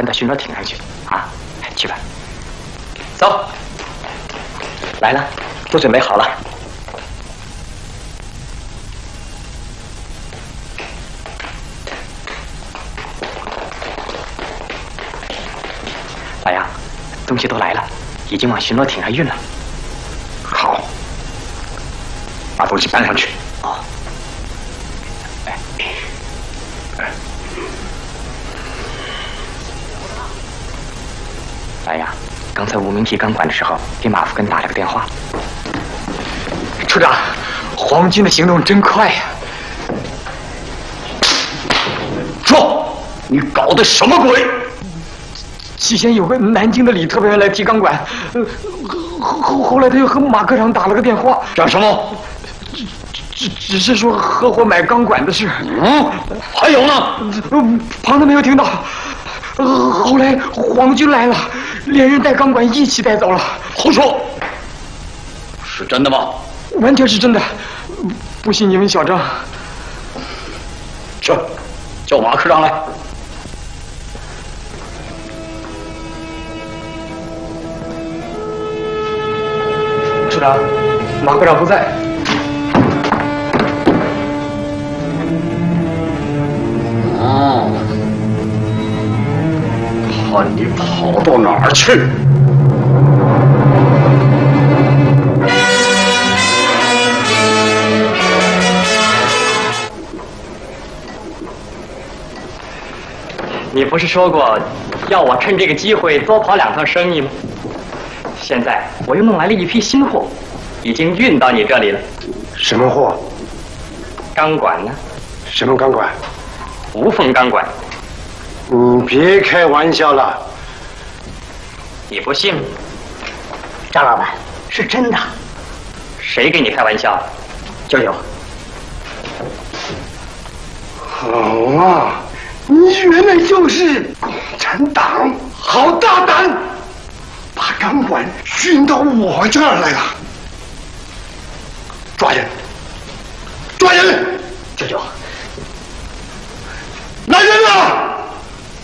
搬到巡逻艇上去啊！去吧，走。来了，都准备好了。老杨，东西都来了，已经往巡逻艇上运了。 好，把东西搬上去。 哦。老杨，刚才无名提钢管的时候，给马福根打了个电话。 处长，皇军的行动真快呀！说，你搞的什么鬼？ 起先有个南京的李特派员来提钢管，后来他又和马科长打了个电话， 讲什么？ 只是说合伙买钢管的事。 还有呢？ 旁的没有听到。后来皇军来了，连人带钢管一起带走了。 胡说！是真的吗？ 完全是真的，不信你问小张。 去，叫马科长来。 处长，马科长不在。 看你跑到哪儿去！ 你不是说过要我趁这个机会多跑2趟生意吗？现在我又弄来了一批新货，已经运到你这里了。 什么货？ 钢管呢？ 什么钢管？ 无缝钢管。 别开玩笑了。 你不信吗？ 张老板，是真的。 谁跟你开玩笑？ 就有。 好啊，你原来就是共产党，好大胆，把钢管运到我这儿来了。抓人！